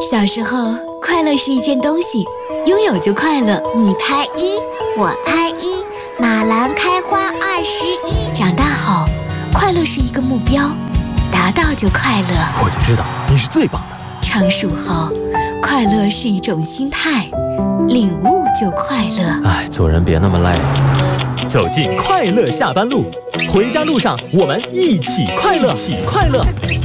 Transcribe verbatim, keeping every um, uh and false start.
小时候，快乐是一件东西，拥有就快乐。 你拍一，我拍一，马兰开花二十一。 长大后，快乐是一个目标，达到就快乐。 我就知道你是最棒的。 成熟后，快乐是一种心态，领悟就快乐。 哎，做人别那么累。走进快乐下班路，回家路上我们一起快乐，一起快乐。